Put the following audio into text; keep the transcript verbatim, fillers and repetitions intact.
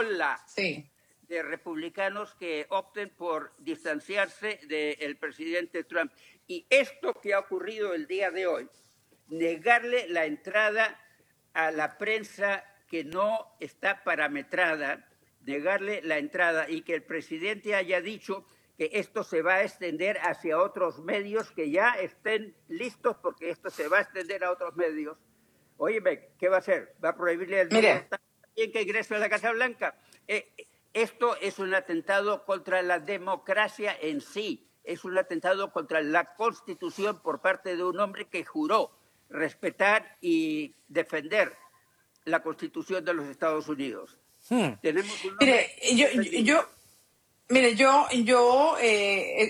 ola Sí. de republicanos que opten por distanciarse del presidente Trump. Y esto que ha ocurrido el día de hoy, negarle la entrada a la prensa que no está parametrada, negarle la entrada y que el presidente haya dicho que esto se va a extender hacia otros medios que ya estén listos porque esto se va a extender a otros medios. Óyeme, ¿qué va a hacer? ¿Va a prohibirle al New York Mire, Times que ingrese a la Casa Blanca? Eh, esto es un atentado contra la democracia en sí, es un atentado contra la Constitución por parte de un hombre que juró respetar y defender la Constitución de los Estados Unidos. Hmm. Tenemos un mire, hombre yo, defendido. yo, mire, yo, yo, eh,